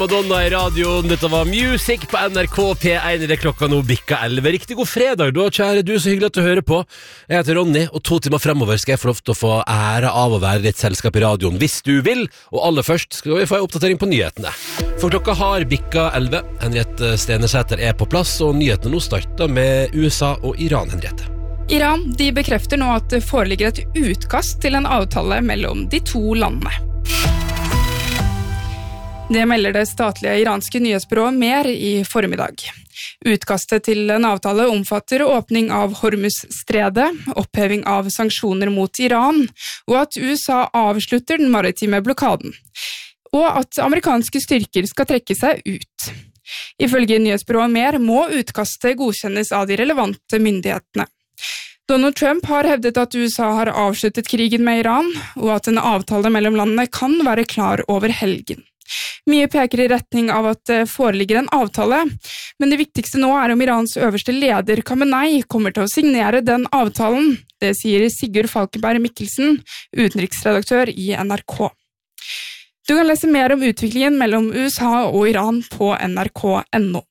Madonna I radioen, dette var Music på NRK P1 I det klokka nå bikka 11. Riktig god fredag da, kjære du, så hyggelig at du hører på. Jeg heter Ronny, og 2 timer fremover skal jeg få lov til å få ære av å være ditt selskap I radioen, hvis du vil. Og aller først skal vi få en oppdatering på nyhetene. For klokka har bikka 11. Henriette Stenesæter på plass, og nyhetene nå starter med USA og Iran, Henriette. Iran, de bekrefter nå at det foreligger et utkast til en avtale mellom de to landene. Det melder det statlige iranske nyhetsbyrået Mer I formiddag. Utkastet til en avtale omfatter åpning av Hormuz-stredet, oppheving av sanksjoner mot Iran, og at USA avslutter den maritime blokaden, og at amerikanske styrker skal trekke seg ut. Ifølge nyhetsbyrået Mer må utkastet godkjennes av de relevante myndighetene. Donald Trump har hevdet at USA har avsluttet krigen med Iran, og at en avtale mellom landene kan være klar over helgen. Mye peker I retning av at det foreligger en avtale, men det viktigste nå om Irans øverste leder Khamenei kommer til å signere den avtalen. Det sier Sigurd Falkenberg Mikkelsen, utenriksredaktør I NRK. Du kan lese mer om utviklingen mellom USA og Iran på nrk.no.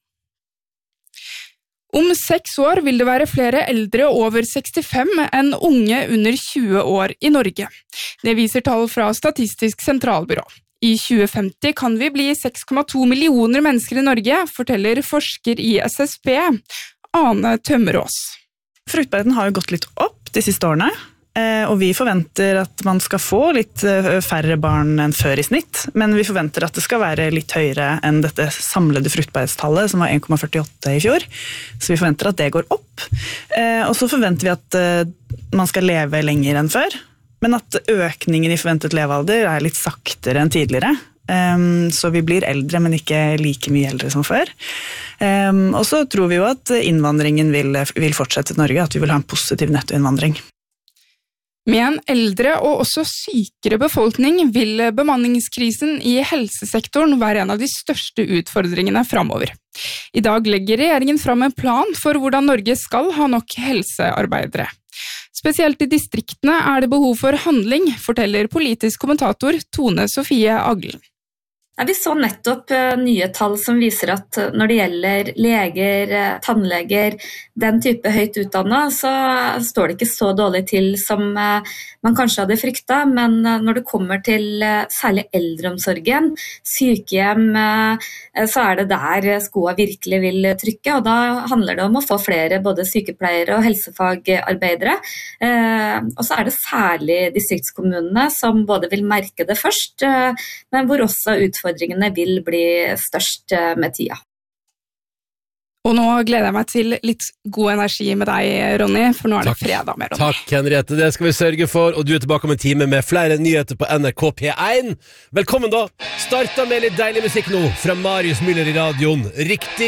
Om 6 år vil det være flere eldre over 65 enn unge under 20 år I Norge. Det viser tall fra Statistisk sentralbyrå. I 2050 kan vi bli 6,2 millioner mennesker I Norge, forteller forsker I SSB, Ane Tømmerås. Fruktbarheten har jo gått litt opp de siste årene, og vi forventer at man skal få litt færre barn enn før I snitt, men vi forventer at det skal være litt høyere enn dette samlede fruktbarhetstallet, som var 1,48 I fjor. Så vi forventer at det går opp. Og så forventer vi at man skal leve lenger enn før, men at økningen I forventet levealder litt saktere enn tidligere. Så vi blir eldre, men ikke like mye eldre som før. Og så tror vi jo at innvandringen vil fortsette til Norge, at vi vil ha en positiv nettoinnvandring. Med en eldre og også sykere befolkning vil bemanningskrisen I helsesektoren være en av de største utfordringene fremover. I dag legger regjeringen fram en plan for hvordan Norge skal ha nok helsearbeidere. Spesielt I distriktene det behov for handling, forteller politisk kommentator Tone Sofie Aglen. Vi så nettopp nye tall som viser at når det gjelder leger, tannleger, den type høyt utdannet, så står det ikke så dårlig til som man kanskje hadde fryktet, men når det kommer til særlig eldreomsorgen, sykehjem, så det der skoa virkelig vil trykke, og da handler det om å få flere både sykepleiere og helsefagarbeidere, og så det særlig distriktskommunene som både vil merke det først, men hvor også utfordringene vil bli størst med tida. Og nå gleder jeg meg til litt god energi med deg, Ronny, for nå det fredag med Ronny. Takk, Henriette, det skal vi sørge for, og du tilbake om en time med flere nyheter på NRK P1. Velkommen da! Starta med litt deilig musikk nå, fra Marius Müller I radioen. Riktig